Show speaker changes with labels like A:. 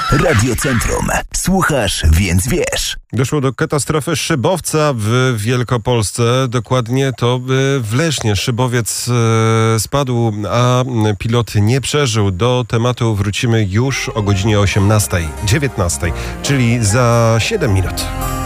A: Radio Centrum. Słuchasz, więc wiesz.
B: Doszło do katastrofy szybowca w Wielkopolsce. Dokładnie to w Lesznie. Szybowiec spadł, a pilot nie przeżył. Do tematu wrócimy już o godzinie 18:19, czyli za 7 minut.